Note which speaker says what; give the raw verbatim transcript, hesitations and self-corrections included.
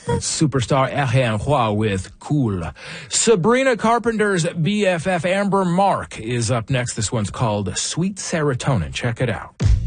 Speaker 1: That's superstar Ariane Roy with Cool. Sabrina Carpenter's B F F Amber Mark is up next. This one's called Sweet Serotonin. Check it out.